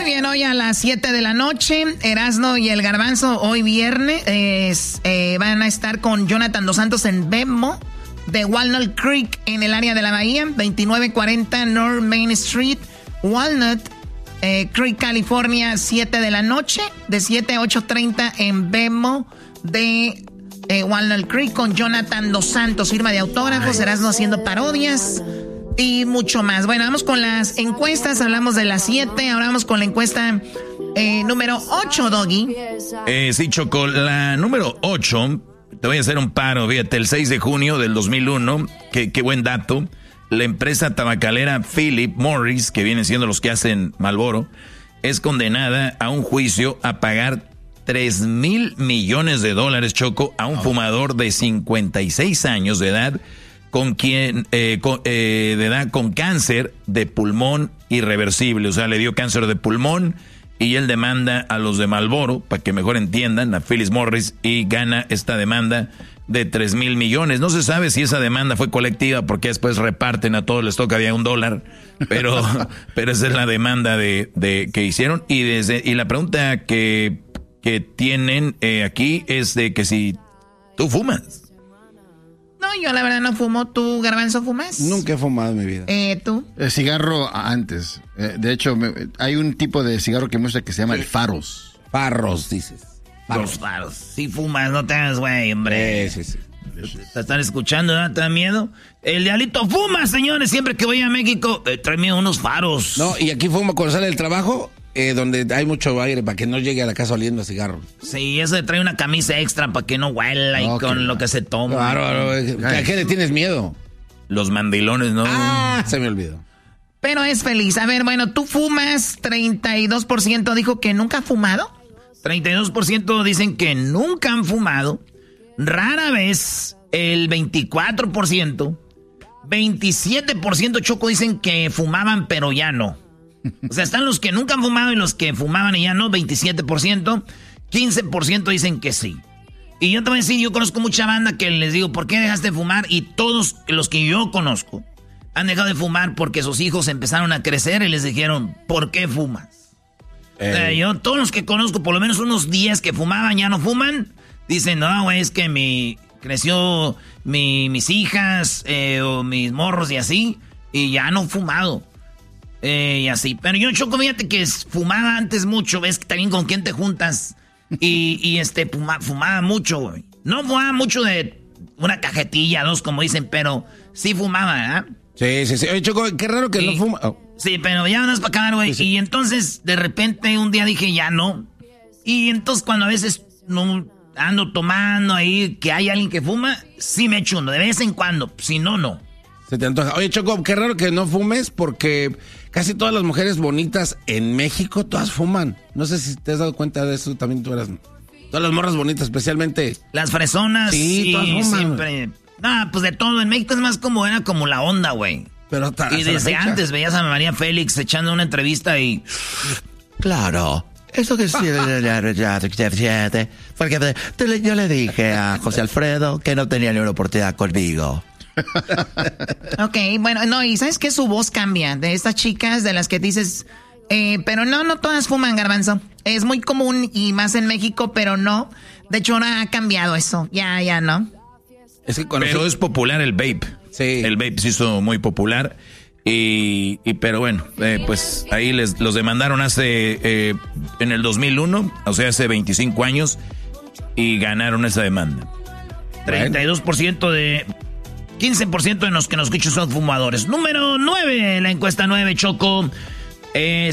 bien, hoy a las 7 de la noche, Erasmo y el Garbanzo, hoy viernes, van a estar con Jonathan Dos Santos en Venmo de Walnut Creek en el área de la Bahía, 2940 North Main Street, Walnut Creek, California, 7 de la noche, de 7 a 8:30 en Venmo de Walnut Creek con Jonathan Dos Santos, firma de autógrafos, Erasmo haciendo parodias y mucho más. Bueno, vamos con las encuestas, hablamos de las 7, ahora vamos con la encuesta número 8, Doggy. Sí, Choco, la número 8, te voy a hacer un paro, fíjate, el 6 de junio del 2001, qué buen dato, la empresa tabacalera Philip Morris, que vienen siendo los que hacen Marlboro, es condenada a un juicio a pagar $3,000 millones, Choco, a un fumador de 56 años de edad, con cáncer de pulmón irreversible, o sea, le dio cáncer de pulmón y él demanda a los de Marlboro, para que mejor entiendan, a Philip Morris, y gana esta demanda de $3,000 millones. No se sabe si esa demanda fue colectiva, porque después reparten, a todos les toca de $1, pero esa es la demanda de que hicieron. Y la pregunta que tienen aquí es de que si tú fumas. No, yo la verdad no fumo. ¿Tú, Garbanzo, fumas? Nunca he fumado en mi vida. ¿Tú? Cigarro antes. De hecho, hay un tipo de cigarro que me gusta que se llama el Faros. Farros, dices. Los faros. Si fumas, no te hagas güey, hombre. Sí. Te están escuchando, ¿no? ¿Te da miedo? El diablito fuma, señores. Siempre que voy a México, tráeme unos faros. No, y aquí fumo cuando sale del trabajo, donde hay mucho aire, para que no llegue a la casa oliendo a cigarro. Sí, eso trae una camisa extra para que no huela y con lo que se toma. Claro, ¿a qué le tienes miedo? Los mandilones, ¿no? Se me olvidó. Pero es feliz. A ver, bueno, tú fumas, 32% dijo que nunca ha fumado. 32% dicen que nunca han fumado. Rara vez el 24%. 27%, Choco, dicen que fumaban pero ya no. O sea, están los que nunca han fumado y los que fumaban y ya no, 27%. 15% dicen que sí. Y yo te voy a decir, yo conozco mucha banda que les digo, ¿por qué dejaste de fumar? Y todos los que yo conozco han dejado de fumar porque sus hijos empezaron a crecer y les dijeron, ¿por qué fumas? Yo, todos los que conozco, por lo menos unos 10 que fumaban, ya no fuman. Dicen, no, güey, es que creció mis hijas o mis morros y así, y ya no he fumado. Y así. Pero yo, Choco, fíjate que fumaba antes mucho, ves que también con quién te juntas. Y fumaba mucho, güey. No fumaba mucho de una cajetilla, 2, como dicen, pero sí fumaba, ¿eh? Sí. Oye, Choco, qué raro que no fuma. Oh. Sí, pero ya no es para acabar, güey. Sí. Y entonces, de repente, un día dije, ya no. Y entonces, cuando a veces no ando tomando ahí, que hay alguien que fuma, sí me echo uno, de vez en cuando. Si no, no. Se te antoja. Oye, Choco, qué raro que no fumes, porque casi todas las mujeres bonitas en México, todas fuman. No sé si te has dado cuenta de eso, también tú eras... Todas las morras bonitas, especialmente... Las fresonas. Sí, todas fuman. Siempre... pues de todo. En México es más como, era como la onda, güey. Pero y desde antes veías a María Félix echando una entrevista y... Claro, eso que sí, porque yo le dije a José Alfredo que no tenía ni una oportunidad conmigo. Ok, bueno, no, y ¿sabes qué? Su voz cambia de estas chicas de las que dices... pero no todas fuman, Garbanzo. Es muy común y más en México, pero no. De hecho, ahora ha cambiado eso. Ya, ¿no? Es que pero es popular el vape. Sí. El vape se hizo muy popular. Pero bueno, pues ahí los demandaron en el 2001, o sea, hace 25 años, y ganaron esa demanda. 32% de... 15% de los que nos escuchan son fumadores. Número 9, la encuesta 9, Choco.